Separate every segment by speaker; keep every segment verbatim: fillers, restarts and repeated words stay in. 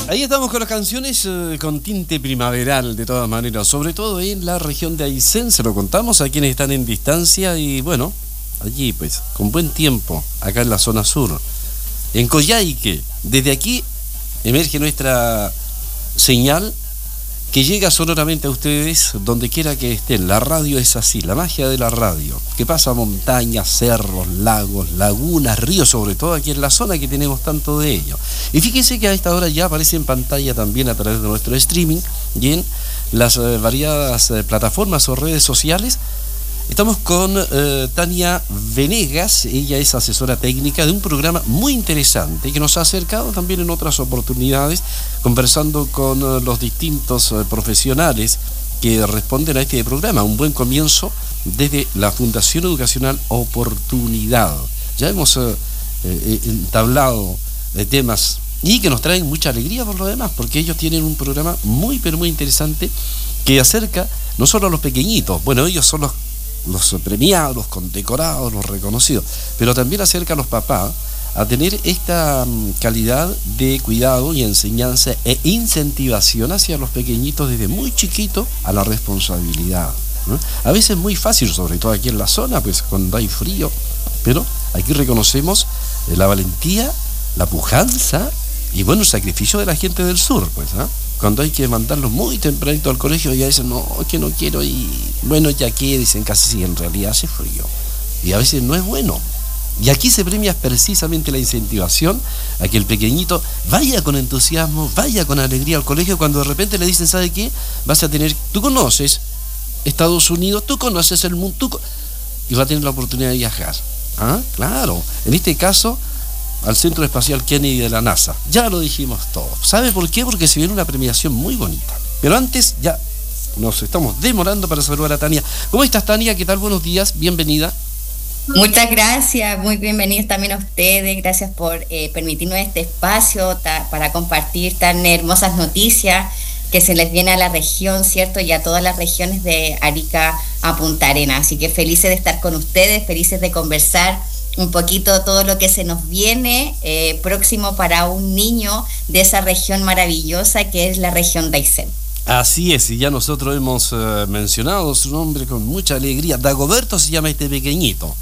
Speaker 1: Ahí estamos con las canciones eh, con tinte primaveral, de todas maneras, sobre todo en la región de Aysén, se lo contamos a quienes están en distancia y bueno, allí pues, con buen tiempo, acá en la zona sur, en Coyhaique. Desde aquí emerge nuestra señal que llega sonoramente a ustedes donde quiera que estén. La radio es así, la magia de la radio, que pasa montañas, cerros, lagos, lagunas, ríos, sobre todo aquí en la zona que tenemos tanto de ello. Y fíjense que a esta hora ya aparece en pantalla también a través de nuestro streaming y en las eh, variadas eh, plataformas o redes sociales. Estamos con eh, Tania Venegas, ella es asesora técnica de un programa muy interesante que nos ha acercado también en otras oportunidades, conversando con eh, los distintos eh, profesionales que responden a este programa. Un buen comienzo desde la Fundación Educacional Oportunidad. Ya hemos eh, eh, entablado de temas y que nos traen mucha alegría por lo demás, porque ellos tienen un programa muy pero muy interesante que acerca no solo a los pequeñitos, bueno, ellos son los los premiados, los condecorados, los reconocidos, pero también acerca a los papás a tener esta calidad de cuidado y enseñanza e incentivación hacia los pequeñitos desde muy chiquitos a la responsabilidad, ¿no? A veces es muy fácil, sobre todo aquí en la zona, pues cuando hay frío, pero aquí reconocemos la valentía, la pujanza y bueno, el sacrificio de la gente del sur, pues, ¿eh? Cuando hay que mandarlos muy tempranito al colegio, ya dicen, no, es que no quiero ir. Bueno, ya que dicen casi sí, en realidad hace frío. Y a veces no es bueno. Y aquí se premia precisamente la incentivación a que el pequeñito vaya con entusiasmo, vaya con alegría al colegio, cuando de repente le dicen, ¿sabe qué? Vas a tener, tú conoces Estados Unidos, tú conoces el mundo, tú co y va a tener la oportunidad de viajar. ¿Ah? Claro. En este caso, al Centro Espacial Kennedy de la NASA. Ya lo dijimos todo. ¿Sabe por qué? Porque se viene una premiación muy bonita. Pero antes, ya nos estamos demorando para saludar a Tania. ¿Cómo estás, Tania? ¿Qué tal? Buenos días. Bienvenida.
Speaker 2: Muchas gracias. Muy bienvenidos también a ustedes. Gracias por eh, permitirnos este espacio para compartir tan hermosas noticias que se les viene a la región, ¿cierto? Y a todas las regiones de Arica a Punta Arenas. Así que felices de estar con ustedes, felices de conversar un poquito todo lo que se nos viene eh, próximo para un niño de esa región maravillosa que es la región de Aysén.
Speaker 1: Así es, y ya nosotros hemos eh, mencionado su nombre con mucha alegría. Dagoberto se llama este pequeñito.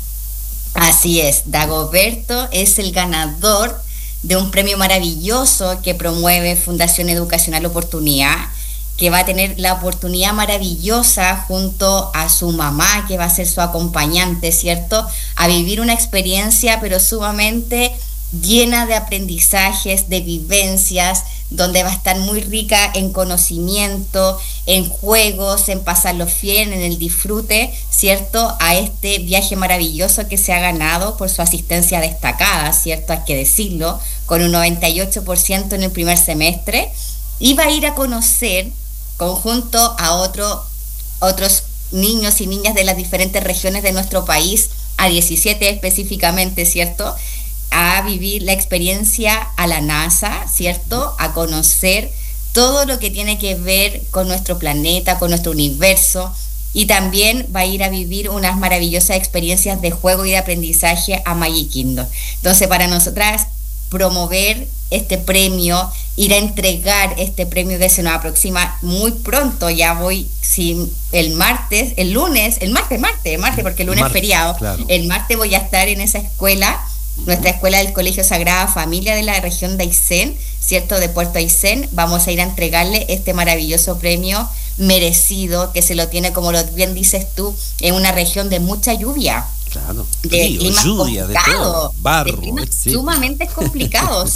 Speaker 2: Así es, Dagoberto es el ganador de un premio maravilloso que promueve Fundación Educacional Oportunidad, que va a tener la oportunidad maravillosa junto a su mamá, que va a ser su acompañante, ¿cierto?, a vivir una experiencia pero sumamente llena de aprendizajes, de vivencias, donde va a estar muy rica en conocimiento, en juegos, en pasarlo bien, en el disfrute, ¿cierto?, a este viaje maravilloso que se ha ganado por su asistencia destacada, ¿cierto?, hay que decirlo, con un noventa y ocho por ciento en el primer semestre, y va a ir a conocer conjunto a otro, otros niños y niñas de las diferentes regiones de nuestro país, a diecisiete específicamente, ¿cierto?, a vivir la experiencia a la NASA, ¿cierto?, a conocer todo lo que tiene que ver con nuestro planeta, con nuestro universo, y también va a ir a vivir unas maravillosas experiencias de juego y de aprendizaje a Magic Kingdom. Entonces, para nosotras, promover este premio, ir a entregar este premio que se nos aproxima muy pronto, ya voy, si el martes, el lunes, el martes, martes, martes, porque el lunes es feriado, claro. El martes voy a estar en esa escuela, nuestra escuela del Colegio Sagrada Familia de la región de Aysén, ¿cierto?, de Puerto Aysén. Vamos a ir a entregarle este maravilloso premio merecido, que se lo tiene, como lo bien dices tú, en una región de mucha lluvia.
Speaker 1: Claro,
Speaker 2: de
Speaker 1: río,
Speaker 2: climas
Speaker 1: lluvia, de todo, barro,
Speaker 2: de climas
Speaker 1: sí.
Speaker 2: sumamente complicados.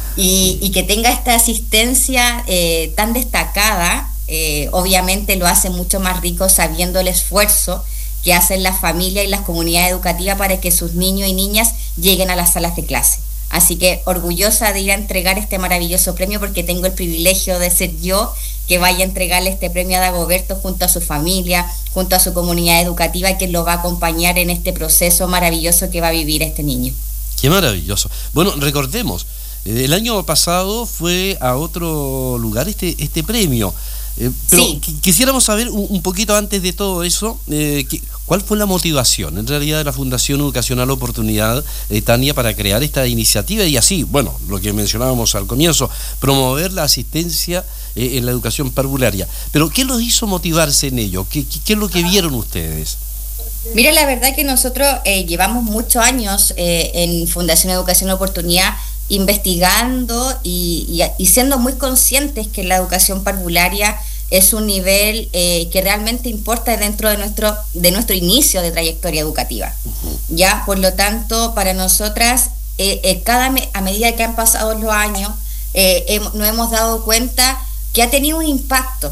Speaker 2: y, y que tenga esta asistencia eh, tan destacada, eh, obviamente lo hace mucho más rico sabiendo el esfuerzo que hacen las familias y las comunidades educativas para que sus niños y niñas lleguen a las salas de clase. Así que orgullosa de ir a entregar este maravilloso premio, porque tengo el privilegio de ser yo que vaya a entregarle este premio a Dagoberto junto a su familia, junto a su comunidad educativa, que lo va a acompañar en este proceso maravilloso que va a vivir este niño.
Speaker 1: Qué maravilloso. Bueno, recordemos, el año pasado fue a otro lugar este, este premio. Eh, pero
Speaker 2: Sí.
Speaker 1: qu- quisiéramos saber un, un poquito antes de todo eso, eh, que- ¿cuál fue la motivación en realidad de la Fundación Educacional Oportunidad, eh, Tania, para crear esta iniciativa y así, bueno, lo que mencionábamos al comienzo, promover la asistencia eh, en la educación parvularia? Pero ¿qué los hizo motivarse en ello? ¿Qué, qué, qué es lo que vieron ustedes?
Speaker 2: Mira, la verdad que nosotros eh, llevamos muchos años eh, en Fundación Educación Oportunidad investigando y, y, y siendo muy conscientes que la educación parvularia es un nivel eh, que realmente importa dentro de nuestro, de nuestro inicio de trayectoria educativa. Uh-huh. Ya, por lo tanto, para nosotras, eh, eh, cada me, a medida que han pasado los años, eh, eh, nos hemos dado cuenta que ha tenido un impacto.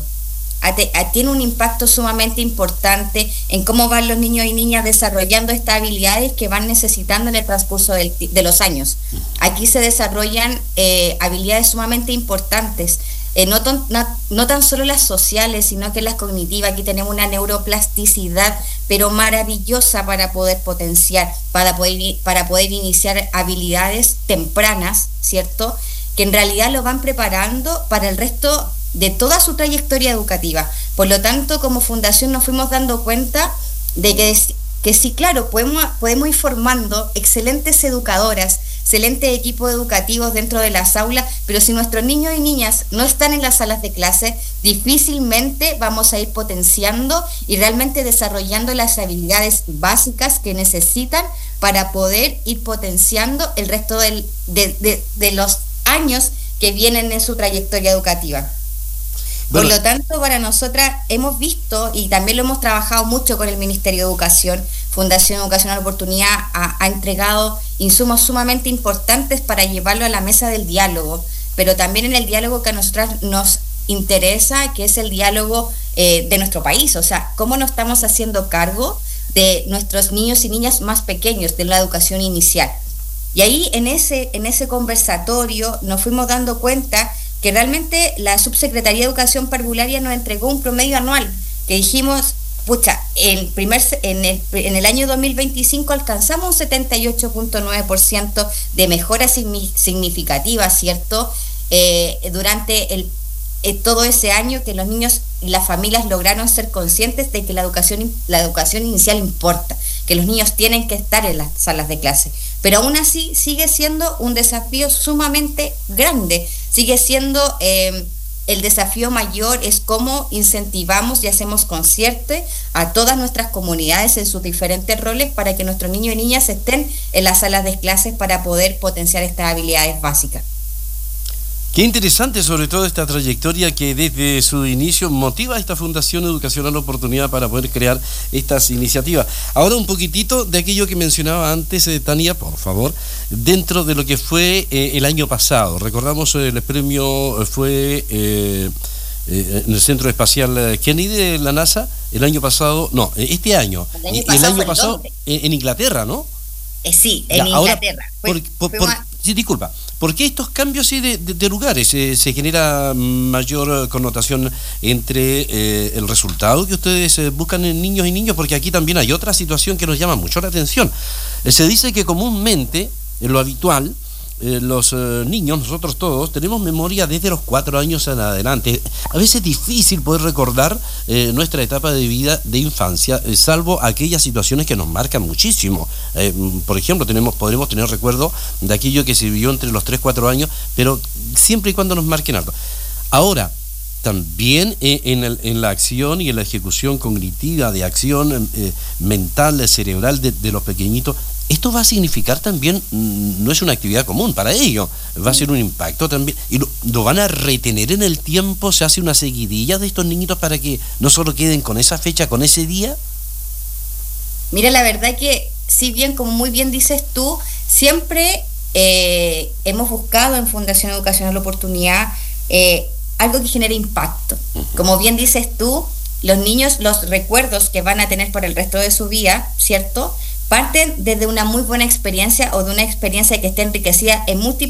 Speaker 2: Tiene un impacto sumamente importante en cómo van los niños y niñas desarrollando estas habilidades que van necesitando en el transcurso del, de los años. Aquí se desarrollan eh, habilidades sumamente importantes, eh, no, ton, no, no tan solo las sociales, sino que las cognitivas. Aquí tenemos una neuroplasticidad, pero maravillosa para poder potenciar, para poder, para poder iniciar habilidades tempranas, ¿cierto?, que en realidad lo van preparando para el resto de toda su trayectoria educativa. Por lo tanto, como fundación nos fuimos dando cuenta de que, que sí, claro, podemos, podemos ir formando excelentes educadoras, excelentes equipos educativos dentro de las aulas, pero si nuestros niños y niñas no están en las salas de clase, difícilmente vamos a ir potenciando y realmente desarrollando las habilidades básicas que necesitan para poder ir potenciando el resto del, de, de, de los años que vienen en su trayectoria educativa. Por lo tanto, para nosotras hemos visto, y también lo hemos trabajado mucho con el Ministerio de Educación, Fundación Educacional Oportunidad ha, ha entregado insumos sumamente importantes para llevarlo a la mesa del diálogo, pero también en el diálogo que a nosotras nos interesa, que es el diálogo eh, de nuestro país, o sea, cómo nos estamos haciendo cargo de nuestros niños y niñas más pequeños, de la educación inicial. Y ahí en ese, en ese conversatorio nos fuimos dando cuenta que realmente la Subsecretaría de Educación Parvularia nos entregó un promedio anual, que dijimos, pucha, el primer, en, el, en el año dos mil veinticinco alcanzamos un setenta y ocho punto nueve por ciento de mejora significativa, ¿cierto?, eh, durante el, eh, todo ese año, que los niños y las familias lograron ser conscientes de que la educación, la educación inicial importa, que los niños tienen que estar en las salas de clase. Pero aún así sigue siendo un desafío sumamente grande, sigue siendo eh, el desafío mayor es cómo incentivamos y hacemos consciente a todas nuestras comunidades en sus diferentes roles para que nuestros niños y niñas estén en las salas de clases para poder potenciar estas habilidades básicas.
Speaker 1: Qué interesante, sobre todo esta trayectoria que desde su inicio motiva a esta Fundación Educacional Oportunidad para poder crear estas iniciativas. Ahora un poquitito de aquello que mencionaba antes, eh, Tania, por favor, dentro de lo que fue eh, el año pasado. Recordamos eh, el premio fue eh, eh, en el Centro Espacial Kennedy de la NASA el año pasado, no, este año.
Speaker 2: El año
Speaker 1: el
Speaker 2: pasado,
Speaker 1: año pasado en, en Inglaterra, ¿no?
Speaker 2: Eh, sí, en
Speaker 1: ya, ahora,
Speaker 2: Inglaterra.
Speaker 1: Por, por, por, a... Sí, disculpa. ¿Por qué estos cambios sí, de, de, de lugares? Eh, ¿Se genera mayor connotación entre eh, el resultado que ustedes eh, buscan en niños y niños? Porque aquí también hay otra situación que nos llama mucho la atención. Eh, se dice que comúnmente, en lo habitual, eh, los eh, niños, nosotros todos, tenemos memoria desde los cuatro años en adelante. A veces es difícil poder recordar eh, nuestra etapa de vida de infancia, eh, salvo aquellas situaciones que nos marcan muchísimo. Eh, por ejemplo, tenemos, podremos tener recuerdo de aquello que se vivió entre los tres, cuatro años, pero siempre y cuando nos marquen algo. Ahora, también eh, en, el, en la acción y en la ejecución cognitiva, de acción eh, mental, cerebral de, de los pequeñitos, esto va a significar también, no es una actividad común para ellos, va a ser un impacto también, y lo, lo van a retener en el tiempo. Se hace una seguidilla de estos niñitos para que no solo queden con esa fecha, con ese día.
Speaker 2: Mira, la verdad que, si bien, como muy bien dices tú, siempre eh, hemos buscado en Fundación Educacional Oportunidad eh, algo que genere impacto. Uh-huh. Como bien dices tú, los niños, los recuerdos que van a tener por el resto de su vida, ¿cierto?, parten desde una muy buena experiencia o de una experiencia que esté enriquecida en múltiples